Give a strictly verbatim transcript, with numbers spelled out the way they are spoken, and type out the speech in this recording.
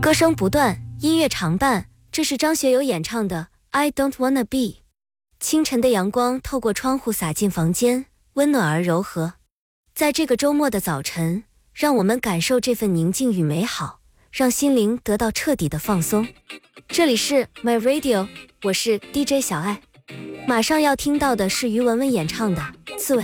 歌声不断，音乐常伴，这是张学友演唱的 I Don't Wanna Be。 清晨的阳光透过窗户洒进房间，温暖而柔和。在这个周末的早晨，让我们感受这份宁静与美好，让心灵得到彻底的放松。这里是 My Radio， 我是 D J 小爱。马上要听到的是于文文演唱的《刺猬》。